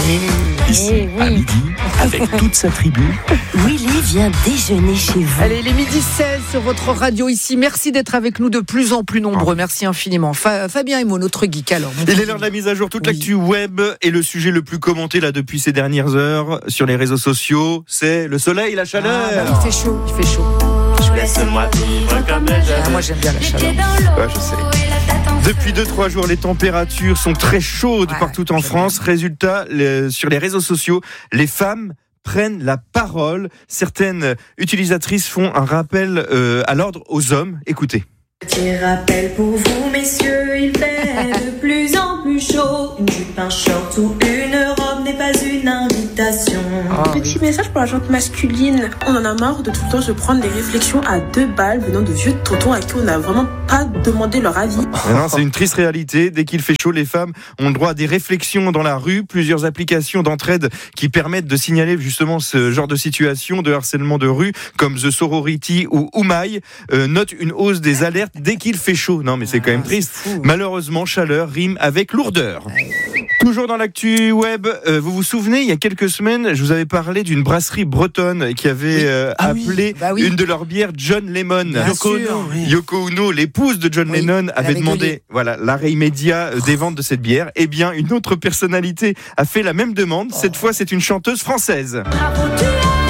Ici, à midi, avec toute sa tribu. Willy vient déjeuner chez vous. Allez, les midi 16 sur votre radio ici. Merci d'être avec nous de plus en plus nombreux. Merci infiniment. Fabien Emo, notre geek alors. Il est l'heure de la mise à jour. Toute l'actu web et le sujet le plus commenté là depuis ces dernières heures sur les réseaux sociaux, c'est le soleil, la chaleur. Il fait chaud, il fait chaud. Laisse-moi vivre comme je Moi j'aime bien la chaleur. Ouais, je sais. Depuis 2-3 jours, les températures sont très chaudes partout en France. Résultat, sur les réseaux sociaux, les femmes prennent la parole. Certaines utilisatrices font un rappel à l'ordre aux hommes. Écoutez. Petit rappel pour vous, messieurs, il fait de plus en plus chaud. Une jupe, un short ou une robe n'est pas une invitation. Petit message pour la gente masculine. On en a marre de tout le temps se prendre des réflexions à 2 balles venant de vieux tontons à qui on n'a vraiment pas demandé leur avis. Non, c'est une triste réalité. Dès qu'il fait chaud, les femmes ont le droit à des réflexions dans la rue. Plusieurs applications d'entraide qui permettent de signaler justement ce genre de situation de harcèlement de rue, comme The Sorority ou Oumaï, notent une hausse des alertes dès qu'il fait chaud. Non, mais c'est quand même triste. Malheureusement, chaleur rime avec lourdeur. Toujours dans l'actu web, vous vous souvenez, il y a quelques semaines, je vous avais parlé d'une brasserie bretonne qui avait appelé une de leurs bières John Lemon. Yoko Ono, l'épouse de John Lennon, avait demandé l'arrêt immédiat des ventes de cette bière. Eh bien, une autre personnalité a fait la même demande. Cette fois, c'est une chanteuse française. Bravo, tu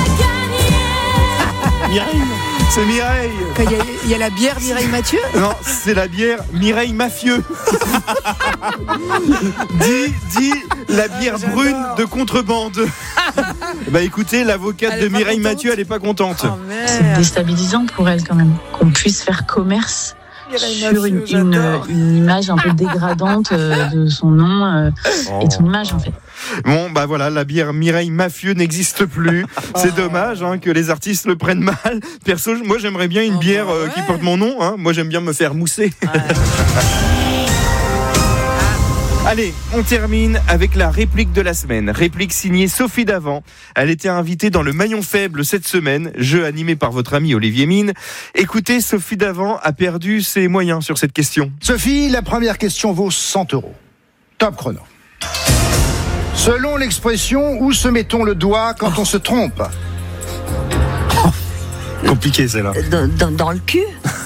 as gagné. Mireille. C'est Mireille. Il y a la bière Mireille Mathieu ? Non, c'est la bière Mireille Mafieux. dit la bière brune de contrebande. Bah écoutez, l'avocate de Mireille Mathieu, elle est pas contente. C'est déstabilisant pour elle quand même, qu'on puisse faire commerce sur une image un peu dégradante de son nom et de son image en fait. Bon, bah voilà, la bière Mireille Mafieux n'existe plus. C'est dommage que les artistes le prennent mal. Perso, moi j'aimerais bien une bière qui porte mon nom. Moi j'aime bien me faire mousser. Allez, on termine avec la réplique de la semaine. Réplique signée Sophie Davant. Elle était invitée dans le Maillon Faible cette semaine, jeu animé par votre ami Olivier Mine. Écoutez, Sophie Davant a perdu ses moyens sur cette question. Sophie, la première question vaut 100 €. Top chrono. Selon l'expression, où se met-on le doigt quand on se trompe ? Compliqué celle-là. Dans le cul.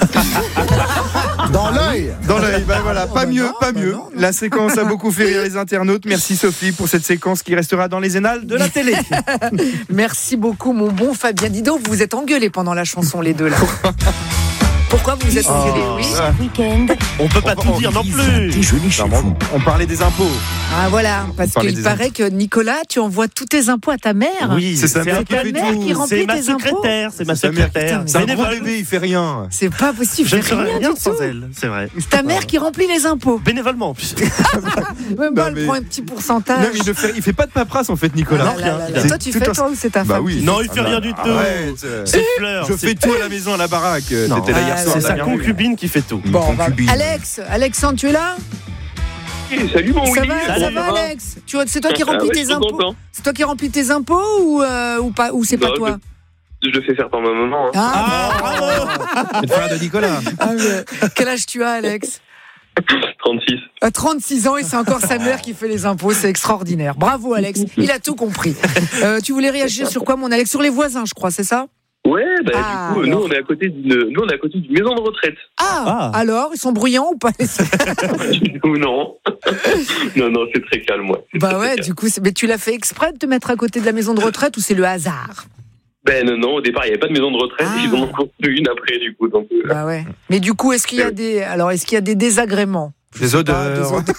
Dans l'œil. Dans l'œil, voilà, pas mieux. La séquence a beaucoup fait rire les internautes. Merci Sophie pour cette séquence qui restera dans les annales de la télé. Merci beaucoup mon bon Fabien. Dis donc, vous vous êtes engueulés pendant la chanson les deux là. Pourquoi vous êtes engueulés ? Week-end. On peut pas tout dire non plus. Déjeuner chez vous. On parlait des impôts. Ah voilà, parce qu'il paraît que Nicolas, tu envoies tous tes impôts à ta mère. Oui, c'est sa mère qui ta fait mère tout. qui remplit C'est ma tes impôts. secrétaire, c'est ma secrétaire. C'est un gros bébé, il fait rien. C'est pas possible, Je ne fais ferais rien rien du sans tout. elle, c'est vrai. C'est ta mère qui remplit les impôts. Bénévolement en plus. Même pas, mais- elle prend un petit pourcentage. Non, mais il fait pas de paperasse en fait, Nicolas. Ah là là là. C'est Toi, tu tout fais un- toi ou c'est ta Bah femme oui. Non, il fait rien du tout. Arrête. C'est Fleur. Je fais tout à la maison, à la baraque. Non. T'étais là hier soir. C'est t'as sa bien vu. concubine qui fait tout. Bon, Concubine. Alexandre, tu es là ? Salut mon Ça Willy. va, Alex ? C'est toi qui remplis tes impôts Content. C'est toi qui remplis tes impôts ou pas, ou c'est pas Non, toi ? Je le fais faire par ma maman. C'est le frère de Nicolas. Quel âge tu as, Alex ? 36. À 36 ans et c'est encore sa mère qui fait les impôts, c'est extraordinaire. Bravo Alex, il a tout compris. Tu voulais réagir sur quoi mon Alex ? Sur les voisins je crois, c'est ça ? Ouais, du coup, alors. nous on est à côté d'une maison de retraite. Alors, ils sont bruyants ou pas ? Non. non, c'est très calme, moi. Bah ouais, du coup, mais tu l'as fait exprès de te mettre à côté de la maison de retraite ou c'est le hasard ? Non, au départ, il n'y avait pas de maison de retraite. Ils en ont construit une après, du coup. Donc, Bah ouais. Mais du coup, est-ce qu'il y a des désagréments ? Des odeurs.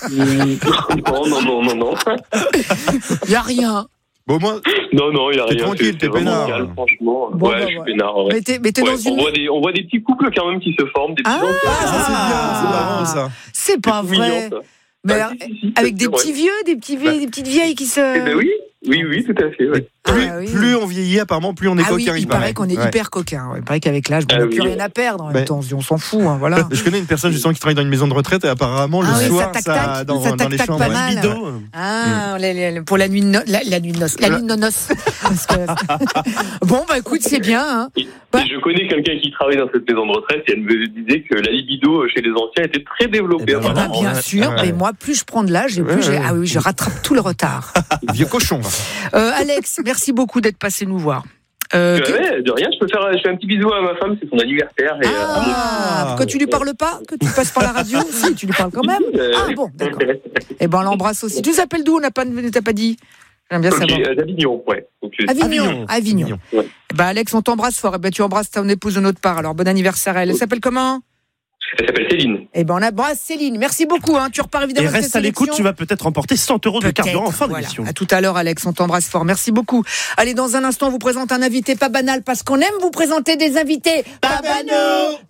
Non. Il y a rien. Bon, moi, Non, il n'y a T'es rien. tranquille, c'est t'es vraiment peinard. calme, franchement. Bon, ouais, bah, je suis ouais. peinard. Ouais. Mais t'es dans une... On voit des petits couples quand même qui se forment, des petits enfants. ça c'est bien, c'est marrant ça. C'est pas C'est mignon, vrai. ça. Mais Bah, si, avec des c'est vrai. petits vieux, des petites vieilles qui se... Eh ben oui. Oui, tout à fait. Ouais. Plus on vieillit, apparemment, plus on est coquin. Oui, il paraît qu'on est hyper coquin. Il paraît qu'avec l'âge, on n'a plus rien à perdre. En même temps, on s'en fout. Hein, voilà. Je connais une personne justement qui travaille dans une maison de retraite et apparemment le soir, ça dans les chambres. Pas mal. Pour la nuit de noces. La nuit de noces. Bon, bah écoute, c'est bien. Hein. Je connais quelqu'un qui travaille dans cette maison de retraite et elle me disait que la libido chez les anciens était très développée. Bien sûr, mais moi, plus je prends de l'âge, et plus je rattrape tout le retard. Vieux cochon. Alex, merci beaucoup d'être passé nous voir. De rien, je fais un petit bisou à ma femme, c'est son anniversaire. Pourquoi tu lui parles pas? Que tu passes par la radio? Si, tu lui parles quand même. Bon, d'accord. Eh ben, on l'embrasse aussi. Tu t'appelles d'où? On t'a pas dit? J'aime bien savoir. D'Avignon, ouais. Avignon. Ouais. Alex, on t'embrasse fort. Tu embrasses ton épouse de notre part. Alors, bon anniversaire à elle. Elle s'appelle comment? Elle s'appelle Céline. On embrasse Céline. Merci beaucoup. Tu repars évidemment. Et reste à l'écoute, tu vas peut-être remporter 100 € de carburant en fin d'émission. À tout à l'heure, Alex. On t'embrasse fort. Merci beaucoup. Allez, dans un instant, on vous présente un invité pas banal parce qu'on aime vous présenter des invités pas banaux.